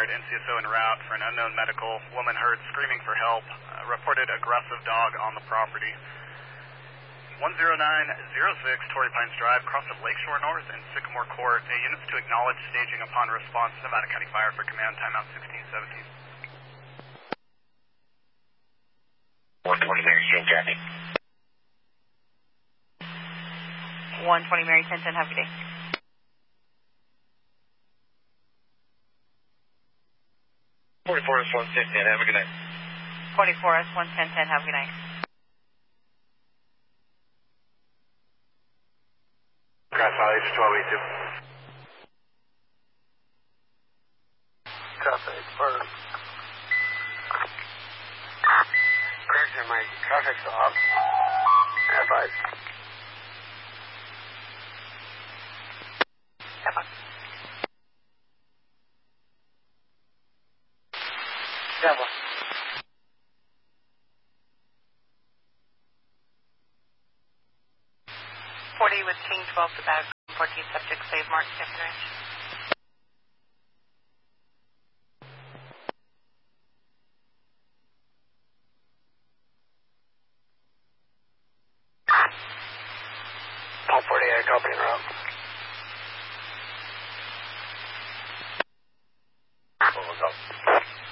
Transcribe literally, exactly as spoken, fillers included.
fired, N C S O en route for an unknown medical. Woman heard screaming for help. Uh, reported aggressive dog on the property. one zero nine zero six Torrey Pines Drive, cross of Lakeshore North and Sycamore Court. Uh, units to acknowledge staging upon response. Nevada County Fire for command. Timeout sixteen seventeen. one twenty Mary Jane traffic. one twenty Mary ten ten, have a good day. forty-four S one ten ten, have a good night. forty-four S one ten ten, have a good night. Cross Valley twelve eighty-two. Traffic first. Correction, my traffic's off. F five. F five. Devil. forty with King twelve to bag. fourteen subject save mark second range. Paul forty-eight, copy en route.